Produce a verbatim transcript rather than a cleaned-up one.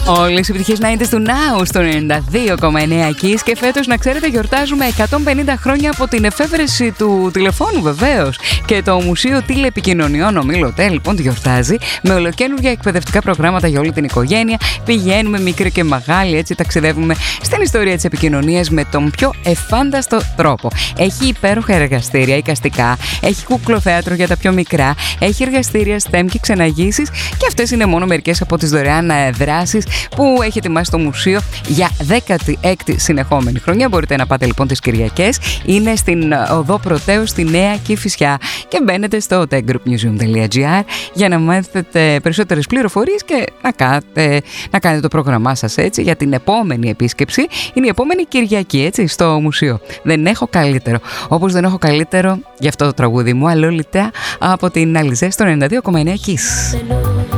Όλες οι επιτυχίες ενενήντα του Now στο ενενήντα δύο κόμμα εννέα Kiss, και φέτος, να ξέρετε, γιορτάζουμε εκατόν πενήντα χρόνια από την εφεύρεση του τηλεφώνου, βεβαίως. Και το Μουσείο Τηλεπικοινωνιών Ομίλωτε, λοιπόν, τη γιορτάζει με ολοκαίνουργια εκπαιδευτικά προγράμματα για όλη την οικογένεια. Πηγαίνουμε μικροί και μεγάλοι, έτσι ταξιδεύουμε στην ιστορία της επικοινωνίας με τον πιο εφάνταστο τρόπο. Έχει υπέροχα εργαστήρια εικαστικά, έχει κούκλο-θέατρο για τα πιο μικρά, έχει εργαστήρια STEM και ξεναγήσεις, και αυτές είναι μόνο μερικές από τις δωρεάν δράσεις που έχει ετοιμάσει το μουσείο για δέκατη έκτη συνεχόμενη χρονιά. Μπορείτε να πάτε λοιπόν τις Κυριακές. Είναι στην οδό Πρωτέου στη Νέα Κηφισιά, και μπαίνετε στο techgroupmuseum.gr για να μάθετε περισσότερες πληροφορίες και να κάνετε, να κάνετε το πρόγραμμά σας, έτσι, για την επόμενη επίσκεψη. Είναι η επόμενη Κυριακή, έτσι, στο μουσείο. Δεν έχω καλύτερο. Όπως δεν έχω καλύτερο για αυτό το τραγούδι μου, Αλόλυτα, από την Alizé στο ενενήντα δύο κόμμα εννέα Kiss.